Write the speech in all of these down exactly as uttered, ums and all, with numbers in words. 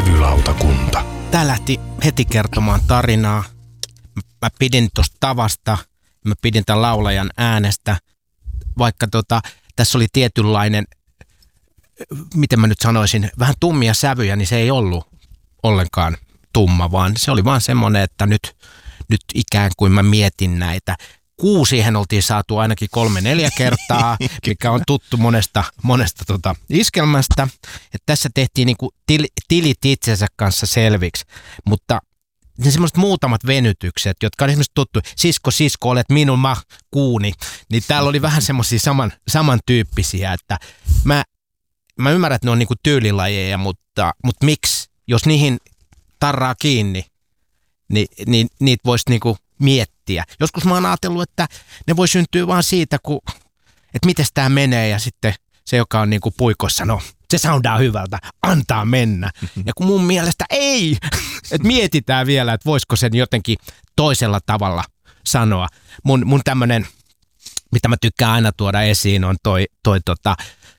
Levylautakunta. Tää lähti heti kertomaan tarinaa. Mä pidin tosta tavasta, mä pidin tämän laulajan äänestä, vaikka tota, tässä oli tietynlainen, miten mä nyt sanoisin, vähän tummia sävyjä, niin se ei ollut ollenkaan tumma, vaan se oli vaan semmoinen, että nyt, nyt ikään kuin mä mietin näitä. Kuusiin oltiin saatu ainakin kolme neljä kertaa, mikä on tuttu monesta, monesta tota iskelmästä. Et tässä tehtiin niinku til, tilit itsensä kanssa selviksi, mutta ne semmoiset muutamat venytykset, jotka on esimerkiksi tuttu, sisko, sisko, olet minun ma, kuuni, niin täällä oli vähän semmoisia saman, samantyyppisiä, että mä, mä ymmärrän, että ne on niinku tyylilajeja, mutta, mutta miksi, jos niihin tarraa kiinni, niin, niin niitä voisi niinku miettiä. Joskus mä oon ajatellut, että ne voi syntyä vaan siitä, kun, että miten tämä menee ja sitten se, joka on niinku puikossa, no se soundaa hyvältä, antaa mennä. Ja kun mun mielestä ei, että mietitään vielä, että voisiko sen jotenkin toisella tavalla sanoa. Mun, mun tämmönen, mitä mä tykkään aina tuoda esiin, on toi, toi tota,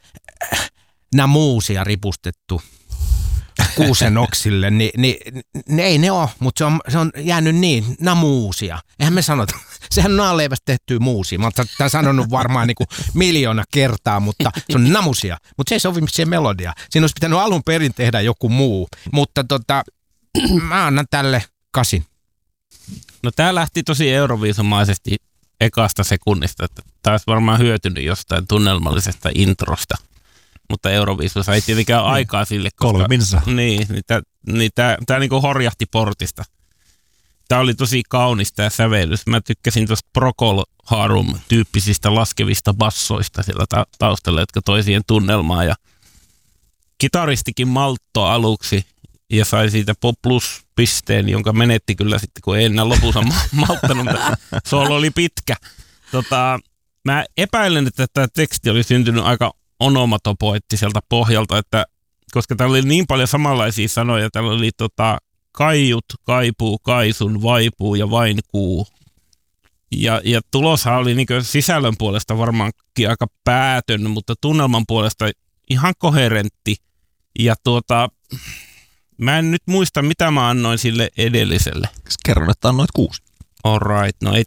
namuusia ripustettu kuusen oksille, niin, niin ne ei ne ole, mutta se on, se on jäänyt niin, namuusia. Eihän me sanota, sehän on naaleivästä tehtyä muusia. Mä oon tämän sanonut varmaan niin kuin miljoona kertaa, mutta se on namusia. Mutta se ei sovi siihen melodiaan. Siinä olisi pitänyt alun perin tehdä joku muu. Mutta tota, mä annan tälle kasin. No tää lähti tosi euroviisumaisesti ekasta sekunnista. Tää olisi varmaan hyötynyt jostain tunnelmallisesta introsta. Mutta Euroviisussa ei tietenkään ole aikaa sille, koska kolme minsa. Niin, niin tämä niin tää niinku horjahti portista. Tämä oli tosi kaunis tämä sävellys. Mä tykkäsin tuosta Procol Harum-tyyppisistä laskevista bassoista sillä ta- taustalla, jotka toi siihen tunnelmaa. Ja kitaristikin malttoi aluksi ja sai siitä Pop Plus-pisteen, jonka menetti kyllä sitten, kun ei enää lopussa malttanut. Solo oli pitkä. Tota, mä epäilen, että tämä teksti oli syntynyt aika onomatopoettiselta pohjalta, että koska täällä oli niin paljon samanlaisia sanoja, täällä oli tota, kaiut, kaipuu, kaisun, vaipuu ja vain kuu. Ja, ja tuloshan oli niin sisällön puolesta varmaankin aika päätön, mutta tunnelman puolesta ihan koherentti. Ja tuota, mä en nyt muista, mitä mä annoin sille edelliselle. Kerron, että annoit kuusi. All right, no ei,